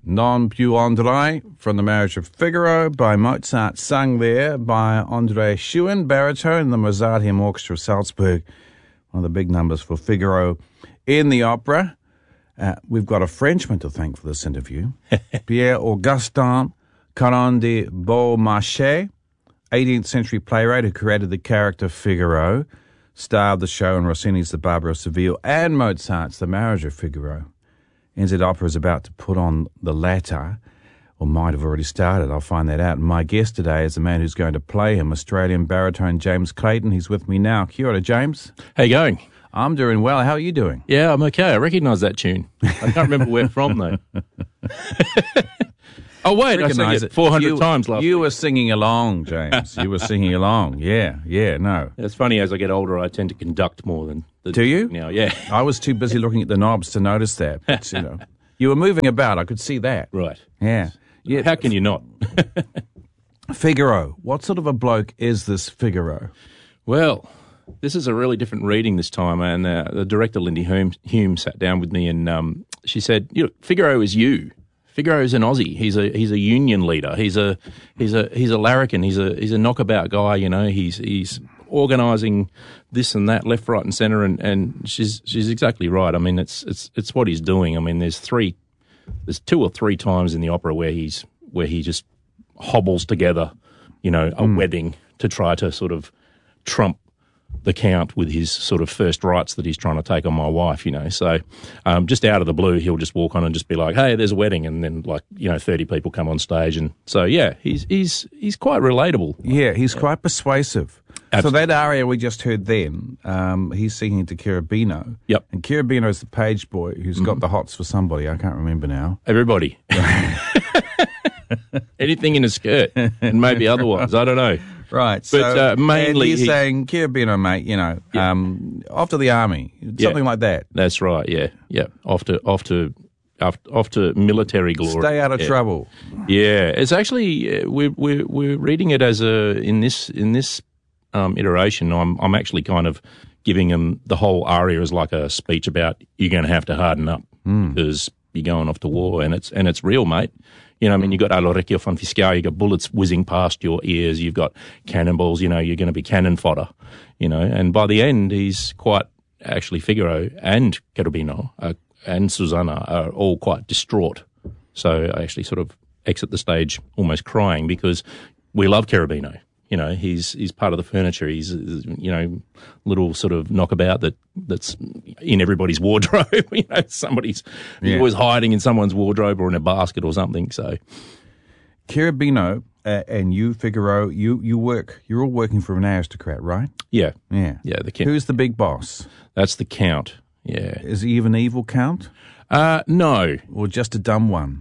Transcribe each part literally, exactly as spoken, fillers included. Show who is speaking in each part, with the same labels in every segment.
Speaker 1: Non più André from The Marriage of Figaro by Mozart, sung there by André Schuen, baritone, the Mozarteum Orchestra of Salzburg. One of the big numbers for Figaro in the opera. Uh, we've got a Frenchman to thank for this interview. Pierre-Augustin Caron de Beaumarchais, eighteenth century playwright who created the character Figaro, star of the show in Rossini's The Barber of Seville and Mozart's The Marriage of Figaro. N Z Opera is about to put on the latter, or might have already started. I'll find that out. And my guest today is the man who's going to play him, Australian baritone James Clayton. He's with me now. Kia ora, James.
Speaker 2: How you going?
Speaker 1: I'm doing well. How are you doing?
Speaker 2: Yeah, I'm okay. I recognise that tune. I can't remember where from, though. Oh, wait, I sang it four hundred
Speaker 1: you,
Speaker 2: times last
Speaker 1: You
Speaker 2: week.
Speaker 1: were singing along, James. You were singing along. Yeah, yeah, no.
Speaker 2: It's funny, as I get older, I tend to conduct more than... than
Speaker 1: Do you?
Speaker 2: Now, yeah.
Speaker 1: I was too busy looking at the knobs to notice that. But, you know, you were moving about. I could see that.
Speaker 2: Right.
Speaker 1: Yeah. yeah.
Speaker 2: How can you not?
Speaker 1: Figaro. What sort of a bloke is this Figaro?
Speaker 2: Well, this is a really different reading this time, and uh, the director, Lindy Hume, Hume, sat down with me, and um, she said, you know, Figaro is you. Figaro is an Aussie. He's a he's a union leader. He's a he's a he's a larrikin. He's a he's a knockabout guy. You know, he's he's organising this and that, left, right, and centre. And, and she's she's exactly right. I mean, it's it's it's what he's doing. I mean, there's three, there's two or three times in the opera where he's where he just hobbles together, you know, a mm. wedding to try to sort of trump the count with his sort of first rights that he's trying to take on my wife, you know. So um, just out of the blue, he'll just walk on and just be like, hey, there's a wedding. And then, like, you know, thirty people come on stage. And so, yeah, he's he's he's quite relatable.
Speaker 1: Yeah, he's yeah. quite persuasive.
Speaker 2: Absolutely.
Speaker 1: So that aria we just heard then, um, he's singing to Cherubino.
Speaker 2: Yep.
Speaker 1: And Cherubino's the page boy who's mm-hmm. got the hots for somebody. I can't remember now.
Speaker 2: Everybody. Anything in a skirt and maybe otherwise. I don't know.
Speaker 1: Right,
Speaker 2: but
Speaker 1: so
Speaker 2: uh, mainly
Speaker 1: he's
Speaker 2: he,
Speaker 1: saying, Cherubino, mate, you know, yeah. um, off to the army, something
Speaker 2: yeah.
Speaker 1: like that.
Speaker 2: That's right, yeah, yeah, off to off to off, off to military glory.
Speaker 1: Stay out of
Speaker 2: yeah.
Speaker 1: trouble.
Speaker 2: Yeah, it's actually uh, we're we're we're reading it as a in this in this um, iteration. I'm I'm actually kind of giving him the whole aria as like a speech about you're going to have to harden up
Speaker 1: mm.
Speaker 2: because you're going off to war, and it's and it's real, mate. You know, I mean, you've got All'orecchio von Fiscal, you've got bullets whizzing past your ears, you've got cannonballs, you know, you're going to be cannon fodder, you know, and by the end, he's quite, actually, Figaro and Cherubino uh, and Susanna are all quite distraught. So I actually sort of exit the stage almost crying because we love Cherubino. You know, he's he's part of the furniture. He's, you know, little sort of knockabout that that's in everybody's wardrobe. You know, somebody's yeah. always hiding in someone's wardrobe or in a basket or something. So,
Speaker 1: Cherubino uh, and you, Figaro, you you work. You're all working for an aristocrat, right?
Speaker 2: Yeah,
Speaker 1: yeah,
Speaker 2: yeah. The count.
Speaker 1: Who's the big boss?
Speaker 2: That's the count. Yeah.
Speaker 1: Is he even evil count?
Speaker 2: Uh no,
Speaker 1: or just a dumb one.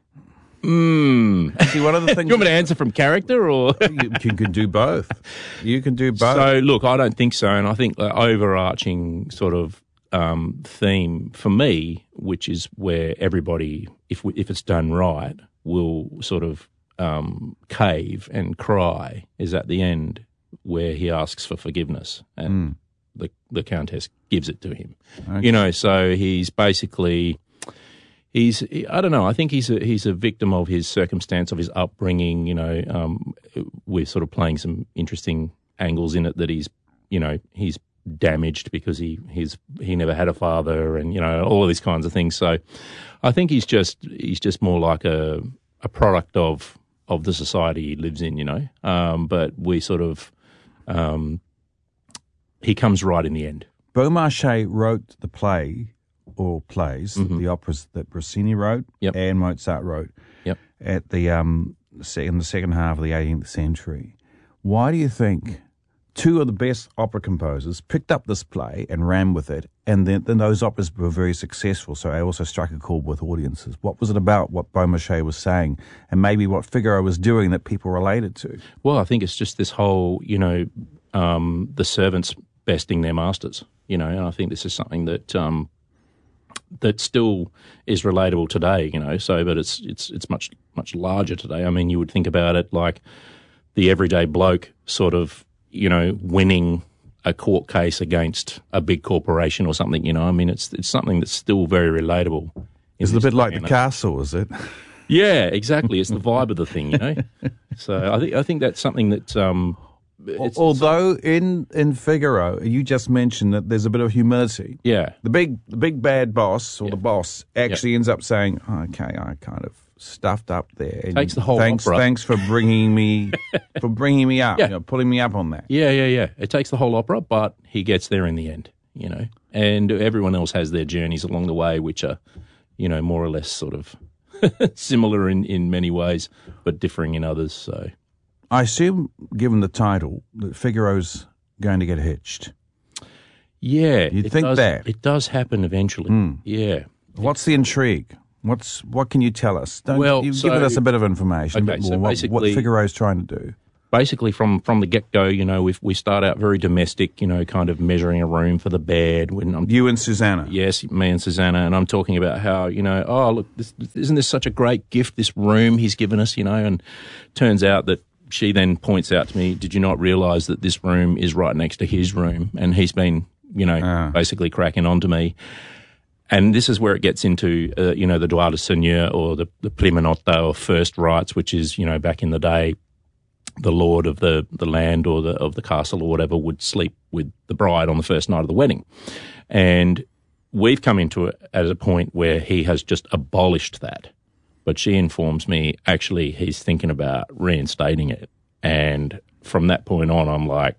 Speaker 2: Mm.
Speaker 1: See, one of the things
Speaker 2: you want me to answer from character, or
Speaker 1: you can, can do both. You can do both.
Speaker 2: So, look, I don't think so, and I think the overarching sort of um, theme for me, which is where everybody, if we, if it's done right, will sort of um, cave and cry, is at the end where he asks for forgiveness, and mm. the the Countess gives it to him. Okay. You know, so he's basically. He's, I don't know, I think he's a, he's a victim of his circumstance, of his upbringing, you know. Um, we're sort of playing some interesting angles in it that he's, you know, he's damaged because he he's he never had a father and, you know, all of these kinds of things. So I think he's just he's just more like a a product of of the society he lives in, you know. Um, but we sort of, um, he comes right in the end.
Speaker 1: Beaumarchais wrote the play or plays, mm-hmm. the operas that Rossini wrote
Speaker 2: yep.
Speaker 1: and Mozart wrote
Speaker 2: yep.
Speaker 1: at the um in the second half of the eighteenth century. Why do you think two of the best opera composers picked up this play and ran with it, and then, then those operas were very successful, so they also struck a chord with audiences? What was it about what Beaumarchais was saying and maybe what Figaro was doing that people related to?
Speaker 2: Well, I think it's just this whole, you know, um, the servants besting their masters, you know, and I think this is something that... Um, that still is relatable today, you know. So, but it's it's it's much much larger today. I mean, you would think about it like the everyday bloke, sort of, you know, winning a court case against a big corporation or something. You know, I mean, it's it's something that's still very relatable.
Speaker 1: It's a bit like The Castle, is it?
Speaker 2: Yeah, exactly. It's the vibe of the thing, you know. So I think I think that's something that. Um, it's,
Speaker 1: Although in in Figaro, you just mentioned that there's a bit of humility.
Speaker 2: yeah,
Speaker 1: The big the big bad boss or
Speaker 2: Yeah.
Speaker 1: the boss actually ends up saying, "Okay, I kind of stuffed up there." And
Speaker 2: Takes the whole
Speaker 1: thanks,
Speaker 2: opera.
Speaker 1: Thanks for bringing me for bringing me up,
Speaker 2: Yeah.
Speaker 1: you know, pulling me up on that.
Speaker 2: yeah, yeah, yeah. It takes the whole opera, but he gets there in the end, you know. And everyone else has their journeys along the way, which are, you know, more or less sort of similar in, in many ways, but differing in others. So
Speaker 1: I assume, given the title, that Figaro's going to get hitched.
Speaker 2: yeah,
Speaker 1: You'd
Speaker 2: it
Speaker 1: think
Speaker 2: does,
Speaker 1: that.
Speaker 2: it does happen eventually.
Speaker 1: Hmm.
Speaker 2: Yeah.
Speaker 1: What's the intrigue? What's what can you tell us? Don't,
Speaker 2: Well,
Speaker 1: you've
Speaker 2: so-
Speaker 1: given us a bit of information,
Speaker 2: Okay,
Speaker 1: a bit
Speaker 2: so
Speaker 1: more. What, what
Speaker 2: basically-
Speaker 1: Figaro's trying to do.
Speaker 2: Basically, from, from the get go, you know, we we start out very domestic, you know, kind of measuring a room for the bed. When I'm
Speaker 1: You and Susanna.
Speaker 2: Yes, me and Susanna, and I'm talking about how, you know, oh, look, this, isn't this such a great gift, this room he's given us, you know, and turns out that she then points out to me, did you not realise that this room is right next to his room? And he's been, you know,
Speaker 1: Ah.
Speaker 2: basically cracking on to me. And this is where it gets into, uh, you know, the droit de seigneur or the, the prima nota or first rights, which is, you know, back in the day, the lord of the, the land or the of the castle or whatever would sleep with the bride on the first night of the wedding. And we've come into it at a point where he has just abolished that. But she informs me, actually, he's thinking about reinstating it. And from that point on, I'm like,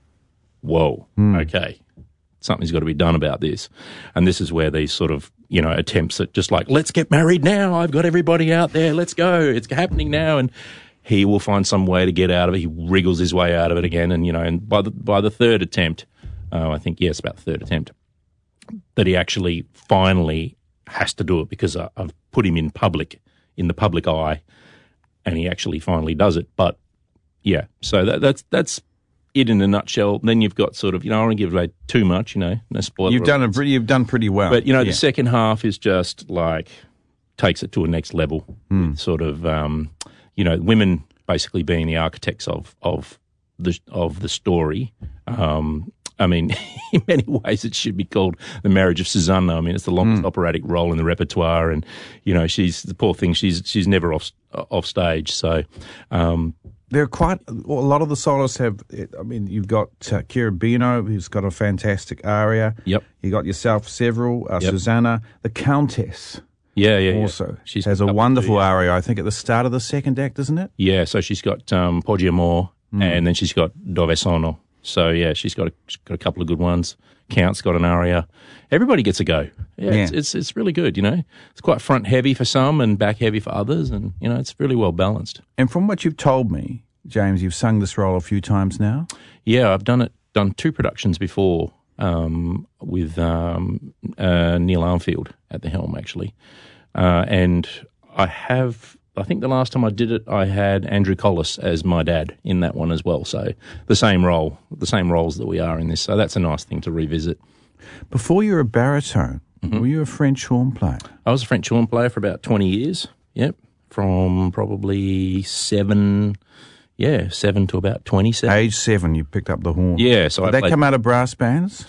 Speaker 2: whoa, okay, something's got to be done about this. And this is where these sort of, you know, attempts at just like, let's get married now. I've got everybody out there. Let's go. It's happening now. And he will find some way to get out of it. He wriggles his way out of it again. And, you know, and by the, by the third attempt, uh, I think, yes, about the third attempt, that he actually finally has to do it because I, I've put him in public, in the public eye, and he actually finally does it. But, yeah, so that, that's that's it in a nutshell. Then you've got sort of, you know, I don't want to give away too much, you know, no spoiler.
Speaker 1: You've done a pretty, you've done pretty well.
Speaker 2: But, you know,
Speaker 1: Yeah.
Speaker 2: the second half is just like, takes it to a next level. With sort of, um, you know, women basically being the architects of, of, the, of the story. Um, I mean, in many ways, it should be called The Marriage of Susanna. I mean, it's the longest operatic role in the repertoire, and you know, she's the poor thing. She's she's never off off stage. So, um,
Speaker 1: There are quite a lot of the soloists have. I mean, you've got uh, Kira Bino, who's got a fantastic aria.
Speaker 2: Yep.
Speaker 1: You got yourself several. Uh,
Speaker 2: Yep.
Speaker 1: Susanna, the Countess,
Speaker 2: yeah, yeah, yeah.
Speaker 1: also
Speaker 2: she's
Speaker 1: has
Speaker 2: got
Speaker 1: a
Speaker 2: couple
Speaker 1: wonderful
Speaker 2: too, yeah.
Speaker 1: aria. I think at the start of the second act, isn't it?
Speaker 2: Yeah, so she's got um, Poggi Amor, and then she's got Dove Sono. So yeah, she's got a, she's got a couple of good ones. Count's got an aria. Everybody gets a go. Yeah, It's,
Speaker 1: Yeah.
Speaker 2: it's it's really good. You know, it's quite front heavy for some and back heavy for others, and you know, it's really well balanced.
Speaker 1: And from what you've told me, James, you've sung this role a few times now.
Speaker 2: Yeah, I've done it. Done two productions before um, with um, uh, Neil Armfield at the helm, actually, uh, and I have. I think the last time I did it, I had Andrew Collis as my dad in that one as well. So the same role, the same roles that we are in this. So that's a nice thing to revisit.
Speaker 1: Before you were a baritone,
Speaker 2: Mm-hmm.
Speaker 1: were you a French horn player?
Speaker 2: I was a French horn player for about twenty years. Yep, from probably seven, yeah, seven to about twenty-seven.
Speaker 1: Age seven, you picked up the horn.
Speaker 2: Yeah, so
Speaker 1: Did
Speaker 2: I
Speaker 1: they
Speaker 2: played.
Speaker 1: come out of brass bands?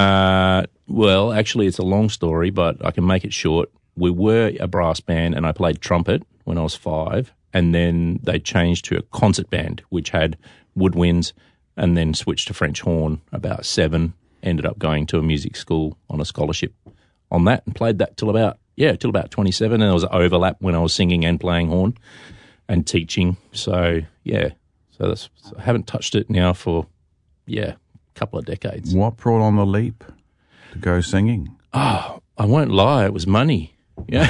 Speaker 2: Uh, well, actually, it's a long story, but I can make it short. We were a brass band, and I played trumpet when I was five, and then they changed to a concert band, which had woodwinds, and then switched to French horn about seven. Ended up going to a music school on a scholarship on that, and played that till about yeah till about twenty-seven. And there was an overlap when I was singing and playing horn and teaching. So yeah, so that's I haven't touched it now for yeah a couple of decades.
Speaker 1: What brought on the leap to go singing?
Speaker 2: Oh, I won't lie, it was money. Yeah.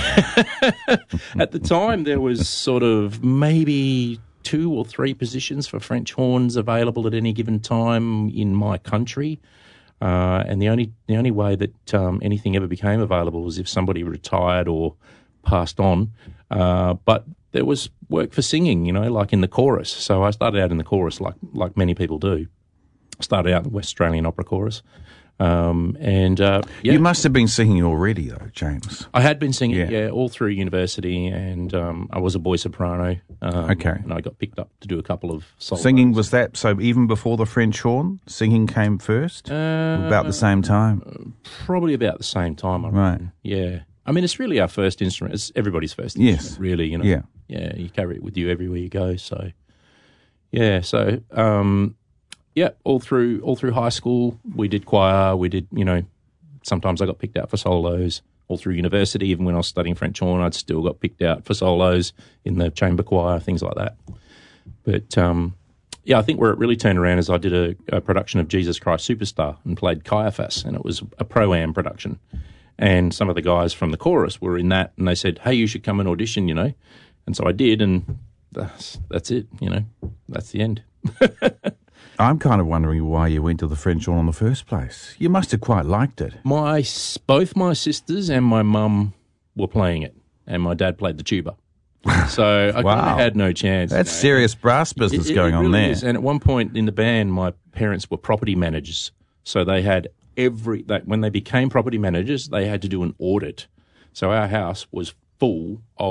Speaker 2: At the time, there was sort of maybe two or three positions for French horns available at any given time in my country. Uh, and the only the only way that um, anything ever became available was if somebody retired or passed on. Uh, but there was work for singing, you know, like in the chorus. So I started out in the chorus, like like many people do. Started out in the West Australian Opera Chorus. Um, and uh, yeah.
Speaker 1: You must have been singing already, though, James.
Speaker 2: I had been singing,
Speaker 1: Yeah.
Speaker 2: yeah, all through university, and um, I was a boy soprano. Um,
Speaker 1: Okay.
Speaker 2: And I got picked up to do a couple of solos.
Speaker 1: Singing, was that, so even before the French horn, singing came first?
Speaker 2: Uh,
Speaker 1: About the same time?
Speaker 2: Probably about the same time, I
Speaker 1: Right.
Speaker 2: reckon. Yeah, I mean, it's really our first instrument. It's everybody's first
Speaker 1: Yes.
Speaker 2: instrument, really. You know,
Speaker 1: Yeah.
Speaker 2: yeah. You carry it with you everywhere you go. So, yeah. So, um, yeah. All through all through high school, we did choir. We did, you know, sometimes I got picked out for solos. All through university, even when I was studying French horn, I'd still got picked out for solos in the chamber choir, things like that. But um, yeah, I think where it really turned around is I did a, a production of Jesus Christ Superstar and played Caiaphas, and it was a pro-am production. And some of the guys from the chorus were in that, and they said, "Hey, you should come and audition," you know. And so I did, and that's, that's it, you know. That's the end.
Speaker 1: I'm kind of wondering why you went to the French horn in the first place. You must have quite liked it.
Speaker 2: My s- both my sisters and my mum were playing it, and my dad played the tuba. So I
Speaker 1: Wow.
Speaker 2: kind of had no chance.
Speaker 1: That's
Speaker 2: you know.
Speaker 1: serious brass business
Speaker 2: It- it-
Speaker 1: going
Speaker 2: it
Speaker 1: on
Speaker 2: really
Speaker 1: there.
Speaker 2: is. And at one point in the band, my parents were property managers, so they had every that when they became property managers, they had to do an audit. So our house was full of